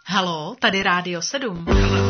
Halo, tady Rádio 7.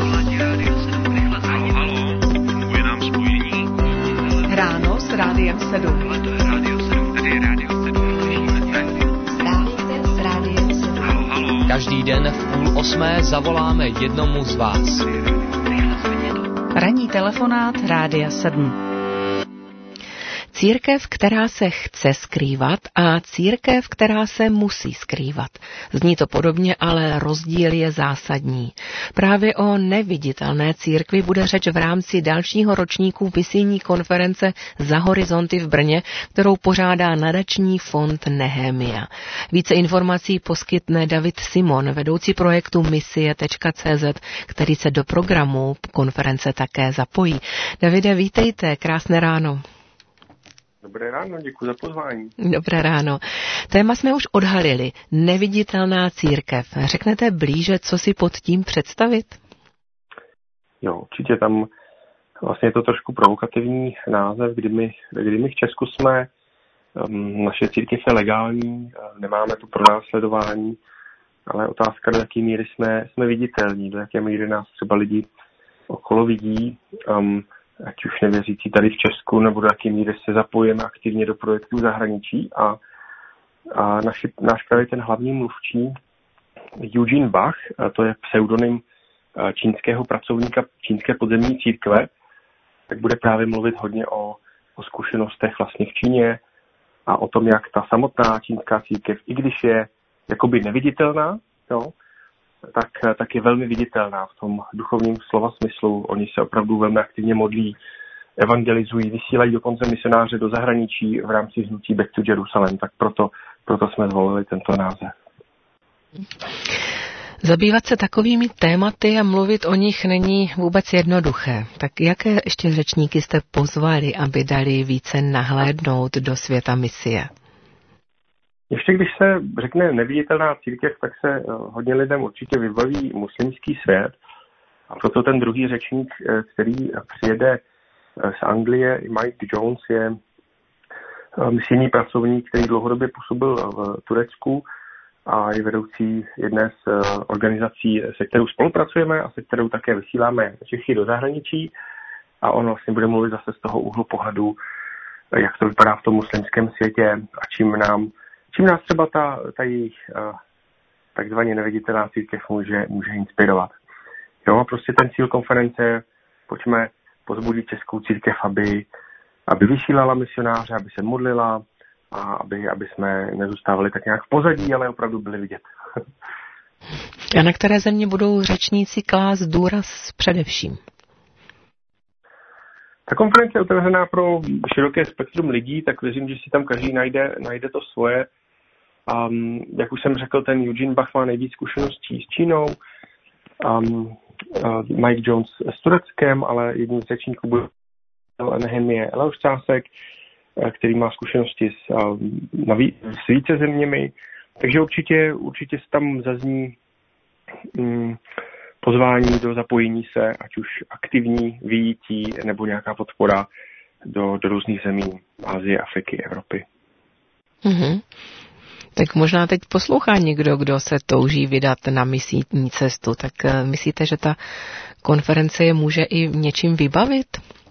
Halo, funguje nám spojení. Ráno s Rádiem 7. Ale to je Rádio 7, tady je Rádio 7. Dálníte s Rádiem 7. Halo. Každý den v 7:30 zavoláme jednomu z vás. Ranní telefonát Rádia 7. Církev, která se chce skrývat a církev, která se musí skrývat. Zní to podobně, ale rozdíl je zásadní. Právě o neviditelné církvi bude řeč v rámci dalšího ročníku misijní konference Za horizonty v Brně, kterou pořádá nadační fond Nehemia. Více informací poskytne David Simon, vedoucí projektu misie.cz, který se do programu konference také zapojí. Davide, vítejte, krásné ráno. Dobré ráno, děkuji za pozvání. Dobré ráno. Téma jsme už odhalili. Neviditelná církev. Řeknete blíže, co si pod tím představit? Jo, určitě tam vlastně je to trošku provokativní název, kdy my v Česku jsme, naše církev je legální, nemáme tu pronásledování, ale otázka, do jaké míry jsme viditelní, do jaké míry nás třeba lidi okolo vidí, ať už nevěřící tady v Česku, nebo do jaké míry se zapojíme aktivně do projektů v zahraničí. A náš právě ten hlavní mluvčí, Eugene Bach, to je pseudonym čínského pracovníka čínské podzemní církve, tak bude právě mluvit hodně o zkušenostech vlastně v Číně a o tom, jak ta samotná čínská církev, i když je jakoby neviditelná, jo, tak je velmi viditelná v tom duchovním slova smyslu. Oni se opravdu velmi aktivně modlí, evangelizují, vysílají dokonce misionáře do zahraničí v rámci hnutí Back to Jerusalem, tak proto jsme zvolili tento název. Zabývat se takovými tématy a mluvit o nich není vůbec jednoduché. Tak jaké ještě řečníky jste pozvali, aby dali více nahlédnout do světa misie? Ještě když se řekne neviditelná církev, tak se hodně lidem určitě vybaví muslimský svět. A proto ten druhý řečník, který přijede z Anglie, Mike Jones, je misijní pracovník, který dlouhodobě působil v Turecku a je vedoucí jedné z organizací, se kterou spolupracujeme a se kterou také vysíláme Čechy do zahraničí. A on vlastně bude mluvit zase z toho úhlu pohledu, jak to vypadá v tom muslimském světě a čím nás třeba ta jejich takzvaně neviditelná církev může inspirovat. Jo, a prostě ten cíl konference, pojďme pozbudit českou církev, aby vysílala misionáře, aby se modlila a aby jsme nezůstávali tak nějak v pozadí, ale opravdu byli vidět. A na které země budou řečníci klást důraz především? Ta konference je otevřená pro široké spektrum lidí, tak věřím, že si tam každý najde to svoje. Jak už jsem řekl, ten Eugene Bach má nejvíc zkušeností s Čínou, Mike Jones s Tureckem, ale jedním z řečníků bude Nehemie Leoš Cásek, který má zkušenosti s více zeměmi. Takže určitě tam zazní pozvání do zapojení se, ať už aktivní vyjítí nebo nějaká podpora do různých zemí Asie, Afriky, Evropy. Mm-hmm. Tak možná teď poslouchá někdo, kdo se touží vydat na misijní cestu. Tak myslíte, že ta konference je může i něčím vybavit?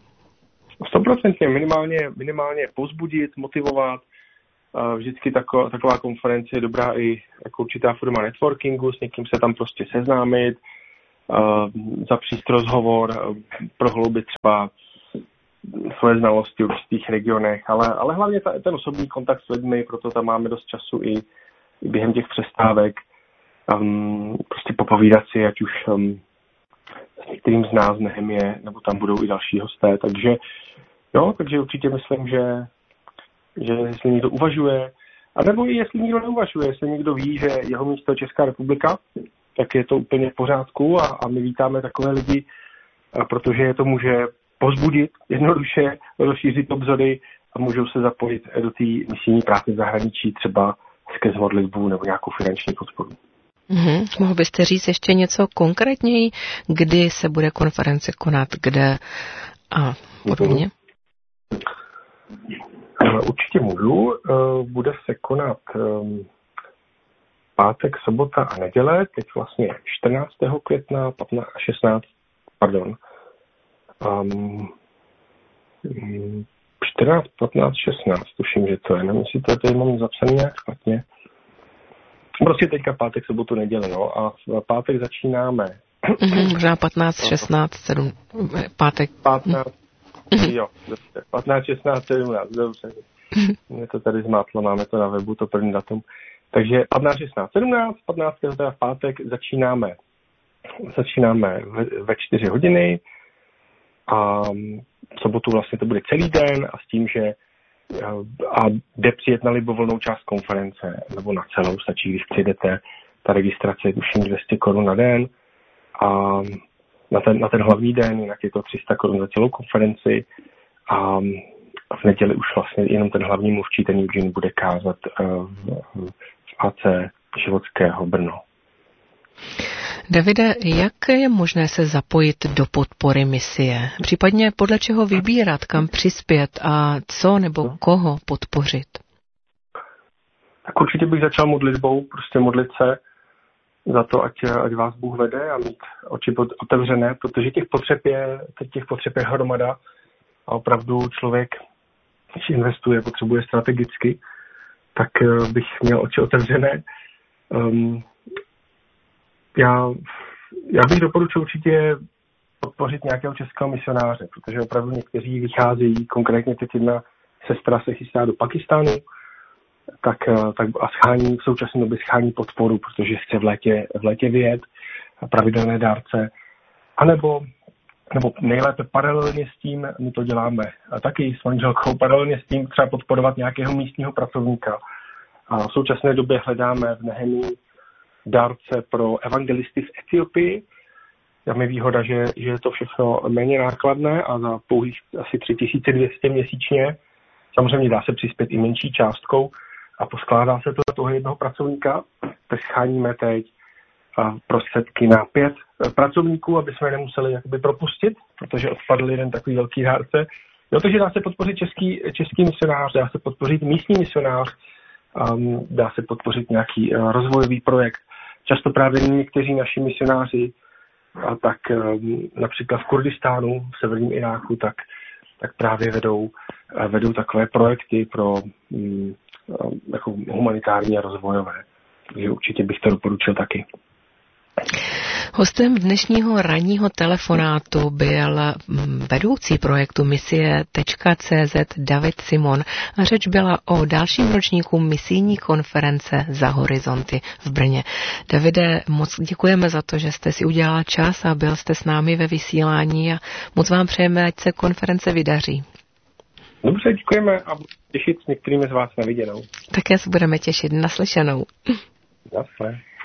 100% minimálně povzbudit, motivovat. Vždycky taková konference je dobrá i jako určitá forma networkingu, s někým se tam prostě seznámit, zapříst rozhovor, prohloubit třeba svoje znalosti v určitých regionech, ale hlavně ten osobní kontakt s lidmi, proto tam máme dost času i během těch přestávek prostě popovídat si, ať už s některým z nás Nehemie, nebo tam budou i další hosté, takže určitě myslím, že jestli někdo uvažuje, a nebo i jestli někdo neuvažuje, jestli někdo ví, že jeho místo je Česká republika, tak je to úplně v pořádku a my vítáme takové lidi, protože je to může povzbudit, jednoduše rozšířit obzory a můžou se zapojit do té misijní práce v zahraničí, třeba skrz modlitbu nebo nějakou finanční podporu. Mohl byste říct ještě něco konkrétněji, kdy se bude konference konat, kde a podobně? Určitě můžu. Bude se konat pátek, sobota a neděle, teď vlastně 14. května, 16, pardon, 14, 15, 16, tuším, že to je, nevím, jestli to tady mám zapsaný nějak špatně. Prostě teďka pátek, sobotu, neděle, no, a v pátek začínáme. Možná 15, 16, 7, pátek. 15, jo, 15, 16, 17, dobře. Mě to tady zmátlo, máme to na webu, to první datum. Takže 15, 16, 17, 15. teda v pátek začínáme ve 4 hodiny a v sobotu vlastně to bude celý den a s tím, že a jde přijet na libovolnou část konference, nebo na celou, stačí, když přijdete, ta registrace je tuším 200 Kč na den a na ten hlavní den, jinak je to 300 Kč za celou konferenci a v neděli už vlastně jenom ten hlavní mluvčí, ten Eugene, bude kázat v AC Životského Brno. Davide, jak je možné se zapojit do podpory misie? Případně podle čeho vybírat, kam přispět a co nebo koho podpořit? Tak určitě bych začal modlitbou, prostě modlit se za to, ať vás Bůh vede a mít oči otevřené, protože těch potřeb je hromada a opravdu člověk, když investuje, potřebuje strategicky, tak bych měl oči otevřené. Já bych doporučil určitě podpořit nějakého českého misionáře, protože opravdu někteří vycházejí, konkrétně teď jedna sestra se chystá do Pakistánu, tak a v současné době schání podporu, protože chce v létě vyjet pravidelné dárce, anebo nejlépe paralelně s tím, my to děláme a taky s manželkou, paralelně s tím třeba podporovat nějakého místního pracovníka. A v současné době hledáme v Nehemii dárce pro evangelisty v Etiopii. Tam je výhoda, že je to všechno méně nákladné a za pouhých asi 3200 měsíčně. Samozřejmě dá se přispět i menší částkou a poskládá se to do toho jednoho pracovníka. Tak scháníme teď prostředky na 5 pracovníků, aby jsme je nemuseli jakoby propustit, protože odpadl jeden takový velký dárce. Jo, takže dá se podpořit český misionář, dá se podpořit místní misionář, dá se podpořit nějaký rozvojový projekt. Často právě někteří naši misionáři, tak například v Kurdistánu, v severním Iráku, tak právě vedou takové projekty pro jako humanitární a rozvojové. Takže určitě bych to doporučil taky. Hostem dnešního ranního telefonátu byl vedoucí projektu misie.cz David Simon a řeč byla o dalším ročníku misijní konference Za horizonty v Brně. Davide, moc děkujeme za to, že jste si udělal čas a byl jste s námi ve vysílání a moc vám přejeme, ať se konference vydaří. Dobře, děkujeme a budu těšit s některými z vás na viděnou. Také se budeme těšit. Naslyšenou. Nasle.